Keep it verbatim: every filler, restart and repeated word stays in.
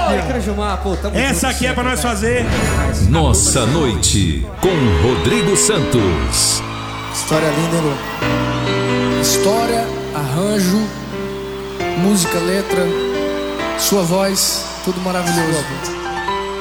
Oi, Crajumar, pô, tamo Essa junto, aqui é pra nós fazer. Nossa Noite, com Rodrigo Santos. História linda, hein, Lu? História, arranjo, música, letra, sua voz, tudo maravilhoso.